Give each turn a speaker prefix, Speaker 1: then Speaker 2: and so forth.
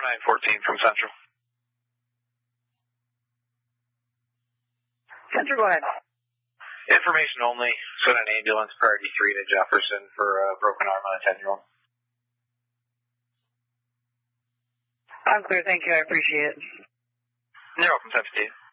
Speaker 1: 4914 from Central.
Speaker 2: Central, go ahead.
Speaker 1: Information only. Send an ambulance priority 3 to Jefferson for a broken arm on a 10-year-old.
Speaker 2: I'm clear, thank you, I appreciate it.
Speaker 1: You're welcome, 10-15.